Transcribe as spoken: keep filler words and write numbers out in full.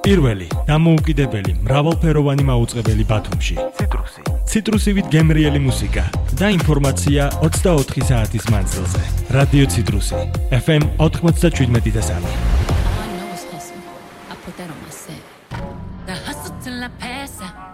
პირველი, დამოუკიდებელი, მრავალფეროვანი მაუწყებელი ბათუმში. ციტრუსი. ციტრუსივით გემრიელი მუსიკა და ინფორმაცია ოცდაოთხი საათის მანძილზე. რადიო ციტრუსი, ეფ ემ ოთხმოცდაშვიდმეტი და სამი. That on myself. I put that on myself. The hustle till I pass out.